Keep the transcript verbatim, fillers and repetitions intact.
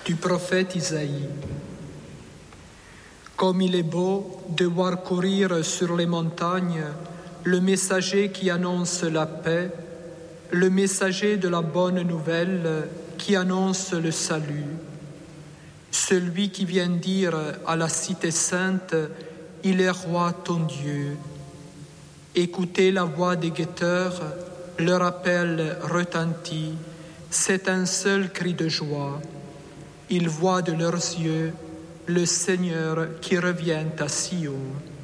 du prophète Isaïe. Comme il est beau de voir courir sur les montagnes le messager qui annonce la paix, le messager de la bonne nouvelle qui annonce le salut, celui qui vient dire à la cité sainte, « Il est roi ton Dieu ». Écoutez la voix des guetteurs, leur appel retentit, c'est un seul cri de joie. Ils voient de leurs yeux le Seigneur qui revient à Sion.